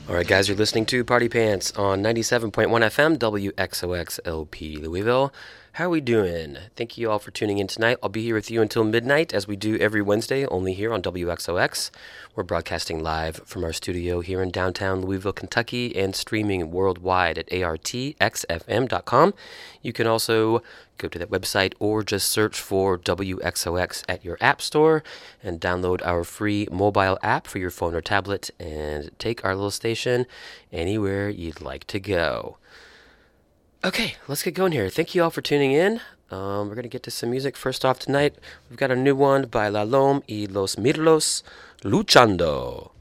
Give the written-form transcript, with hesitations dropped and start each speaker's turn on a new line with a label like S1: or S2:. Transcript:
S1: All right, guys, you're listening to Party Pants on 97.1 FM, WXOXLP Louisville. How are we doing? Thank you all for tuning in tonight. I'll be here with you until midnight, as we do every Wednesday, only here on WXOX. We're broadcasting live from our studio here in downtown Louisville, Kentucky, and streaming worldwide at artxfm.com. You can also go to that website or just search for WXOX at your app store and download our free mobile app for your phone or tablet and take our little station anywhere you'd like to go. Okay, let's get going here. Thank you all for tuning in. We're going to get to some music first off tonight. We've got a new one by La Lome y Los Mirlos, Luchando.